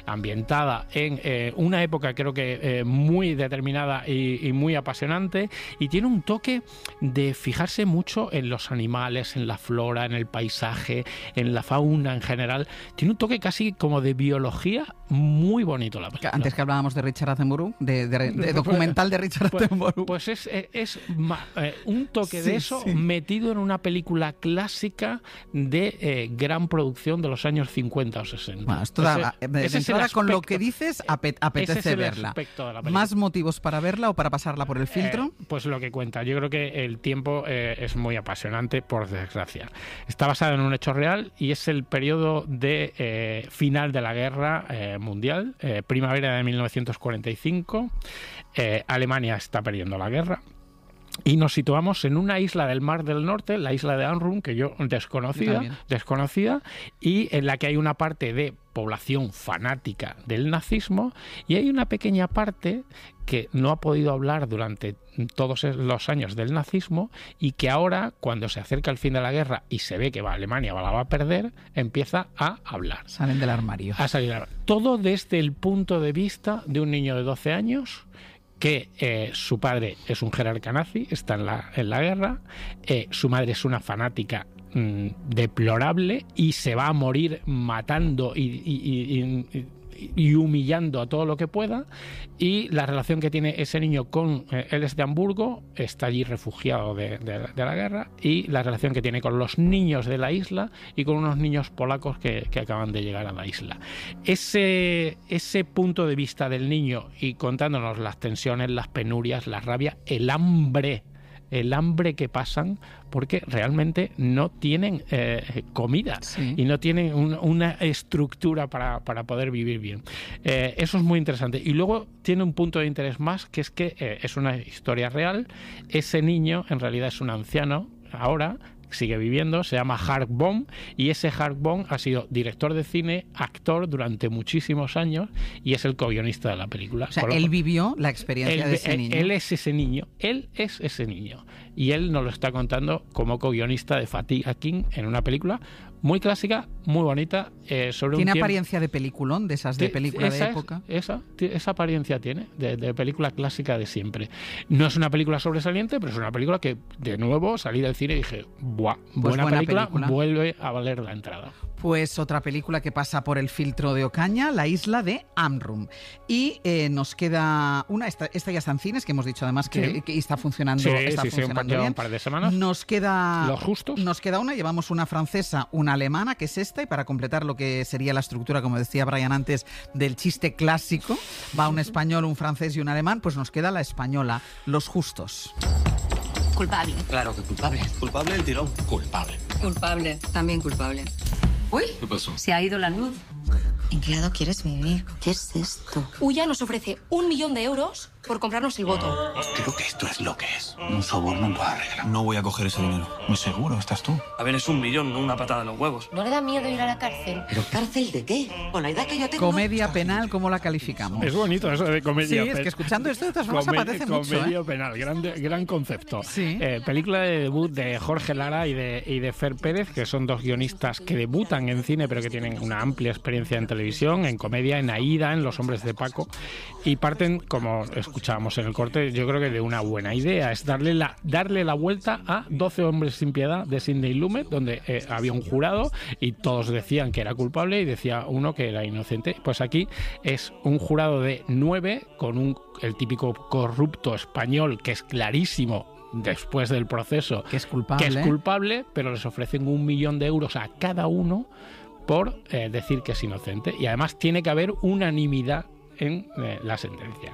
ambientada en una época creo que muy determinada y muy apasionante, y tiene un toque de fijarse mucho en los animales, en la flora, en el paisaje, en la fauna en general. Tiene un toque casi como de biología muy bonito la película. Antes que hablábamos de Richard Attenborough, de documental de Richard Attenborough. Pues es un toque de eso metido en una película clásica de gran producción de los años 50 o 60. Bueno, esto con lo que dices apetece verla. ¿Más motivos para verla o para pasarla por el filtro? Pues lo que cuenta. Yo creo que el tiempo es muy apasionante, por desgracia. Está basado en un hecho real y es el periodo de final de la guerra mundial, primavera de 1945. Alemania está perdiendo la guerra. Y nos situamos en una isla del Mar del Norte, la isla de Amrum, que yo desconocida, y en la que hay una parte de población fanática del nazismo, y hay una pequeña parte que no ha podido hablar durante todos los años del nazismo, y que ahora, cuando se acerca el fin de la guerra y se ve que Alemania la va a perder, empieza a hablar. Salen del armario. Todo desde el punto de vista de un niño de 12 años, que su padre es un jerarca nazi, está en la guerra, su madre es una fanática deplorable y se va a morir matando y humillando a todo lo que pueda, y la relación que tiene ese niño con él es de Hamburgo, está allí refugiado de la guerra, y la relación que tiene con los niños de la isla y con unos niños polacos que acaban de llegar a la isla. Ese punto de vista del niño, y contándonos las tensiones, las penurias, la rabia, el hambre que pasan, porque realmente no tienen comida y no tienen una estructura para poder vivir bien. Eso es muy interesante. Y luego tiene un punto de interés más, que es que es una historia real. Ese niño en realidad es un anciano ahora, sigue viviendo, se llama Hark Bohm, y ese Hark Bohm ha sido director de cine, actor durante muchísimos años, y es el co-guionista de la película. O sea, él vivió la experiencia de ese niño. Él es ese niño, y él nos lo está contando como co-guionista de Fatih Akin en una película muy clásica, muy bonita, sobre ¿Tiene apariencia de peliculón, de esas de película de época? Esa apariencia tiene, de película clásica de siempre. No es una película sobresaliente, pero es una película que, de nuevo, salí del cine y dije, ¡buah! Buena película, vuelve a valer la entrada. Pues otra película que pasa por el filtro de Ocaña, La isla de Amrum. Y nos queda una, esta ya está en cines, que hemos dicho además que está funcionando, bien. Un par de semanas. Nos queda Los justos. Nos queda una, llevamos una francesa, una alemana, que es esta, y para completar lo que sería la estructura, como decía Brian antes, del chiste clásico, va un español, un francés y un alemán, pues nos queda la española, Los justos. Culpable. Claro que culpable. Culpable el tirón. Culpable. Culpable. También culpable. Uy, ¿Qué pasó? Se ha ido la luz. ¿En qué lado quieres vivir? ¿Qué es esto? Uya nos ofrece 1 millón de euros por comprarnos el voto. Creo que esto es lo que es. Un soborno lo arregla. No voy a coger ese dinero. Muy seguro, estás tú. A ver, es 1 millón, no una patada en los huevos. ¿No le da miedo ir a la cárcel? ¿Pero cárcel de qué? Con la edad que yo tengo... Comedia penal, ¿cómo la calificamos? Es bonito eso de comedia penal. Sí, es que escuchando esto de todas formas apetece mucho. Comedia penal, gran concepto. Sí. Película de debut de Jorge Lara y de Fer Pérez, que son dos guionistas que debutan en cine, pero que tienen una amplia experiencia en televisión, en comedia, en Aída, en Los hombres de Paco, y parten, como escuchábamos en el corte, yo creo que de una buena idea, es darle la vuelta a 12 hombres sin piedad de Sidney Lumet, donde había un jurado y todos decían que era culpable y decía uno que era inocente. Pues aquí es un jurado de 9 con el típico corrupto español, que es clarísimo después del proceso que es culpable, pero les ofrecen 1 millón de euros a cada uno por decir que es inocente, y además tiene que haber unanimidad en la sentencia.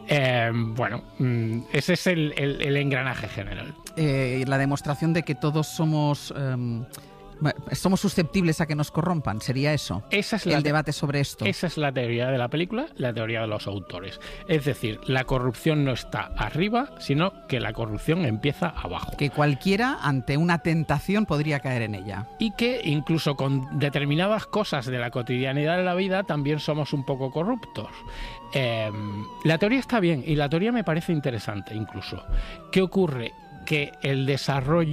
Ese es el engranaje general. La demostración de que todos somos susceptibles a que nos corrompan, ¿sería eso? El debate sobre esto. Esa es la teoría de la película, la teoría de los autores. Es decir, la corrupción no está arriba, sino que la corrupción empieza abajo. Que cualquiera, ante una tentación, podría caer en ella. Y que incluso con determinadas cosas de la cotidianidad de la vida también somos un poco corruptos. La teoría está bien, y la teoría me parece interesante incluso. ¿Qué ocurre? Que el desarrollo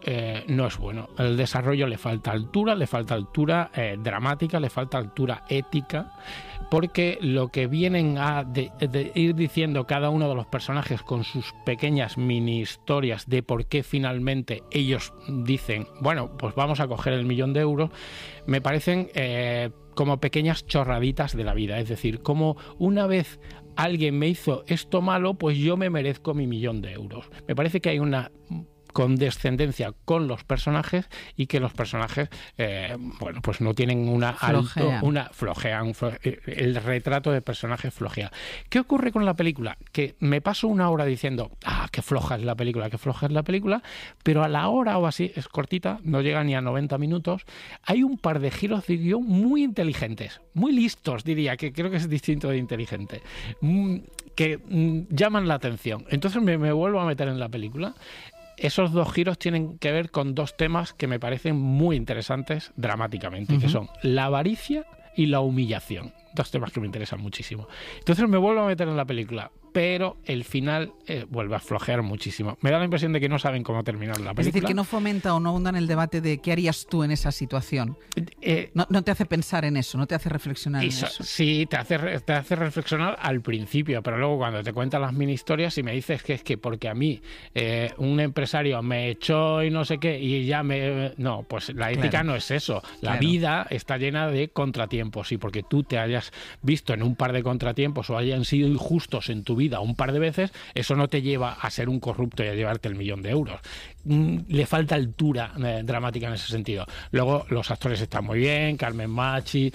no es bueno. El desarrollo le falta altura dramática, le falta altura ética, porque lo que vienen a de ir diciendo cada uno de los personajes con sus pequeñas mini historias de por qué finalmente ellos dicen, bueno, pues vamos a coger el 1.000.000 de euros, me parecen como pequeñas chorraditas de la vida. Es decir, como una vez alguien me hizo esto malo, pues yo me merezco mi 1.000.000 de euros. Me parece que hay una condescendencia con los personajes, y que los personajes bueno, pues no tienen flojean, el retrato de personajes flojea. ¿Qué ocurre con la película? Que me paso una hora diciendo, qué floja es la película, pero a la hora o así, es cortita, no llega ni a 90 minutos, hay un par de giros de guión muy inteligentes, muy listos, diría, que creo que es distinto de inteligente, que llaman la atención. Entonces me vuelvo a meter en la película. Esos dos giros tienen que ver con dos temas que me parecen muy interesantes dramáticamente, que son la avaricia y la humillación. Dos temas que me interesan muchísimo. Entonces me vuelvo a meter en la película, pero el final vuelve a flojear muchísimo. Me da la impresión de que no saben cómo terminar la película. Es decir, que no fomenta o no ahonda en el debate de qué harías tú en esa situación. No te hace pensar en eso, no te hace reflexionar en eso. Sí, te hace reflexionar al principio, pero luego cuando te cuentan las mini historias y me dices que es que porque a mí un empresario me echó y no sé qué y ya me... No, pues la ética no es eso. La vida está llena de contratiempos, y porque tú te hayas visto en un par de contratiempos o hayan sido injustos en tu vida un par de veces, eso no te lleva a ser un corrupto y a llevarte el 1.000.000 de euros. Le falta altura dramática en ese sentido. Luego los actores están muy bien, Carmen Machi,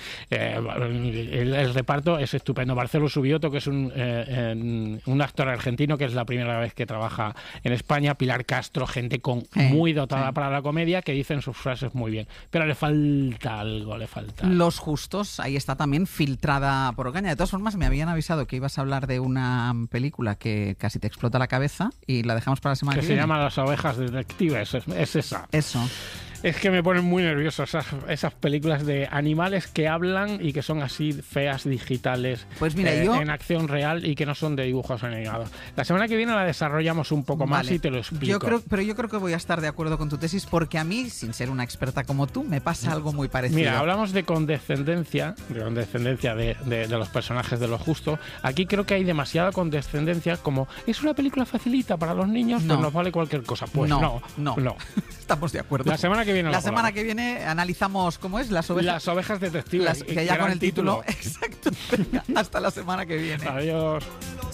el reparto es estupendo. Marcelo Subioto, que es un actor argentino, que es la primera vez que trabaja en España. Pilar Castro, gente muy dotada para la comedia, que dicen sus frases muy bien, pero le falta algo, Los Justos, ahí está también filtrada por Ocaña. De todas formas, me habían avisado que ibas a hablar de una película que casi te explota la cabeza y la dejamos para la semana que viene. Se llama Las ovejas detectives, es esa. Eso. Es que me ponen muy nervioso esas películas de animales que hablan y que son así feas, digitales, pues mira, en acción real y que no son de dibujos animados. La semana que viene la desarrollamos un poco más y te lo explico. Yo creo que voy a estar de acuerdo con tu tesis, porque a mí, sin ser una experta como tú, me pasa algo muy parecido. Mira, hablamos de condescendencia de los personajes de Lo Justo. Aquí creo que hay demasiada condescendencia, como es una película facilita para los niños, pues nos vale cualquier cosa. Pues no. Estamos de acuerdo. La semana que viene analizamos cómo es Las ovejas detectives. Que ya con el título. Exacto. Venga, hasta la semana que viene. Adiós.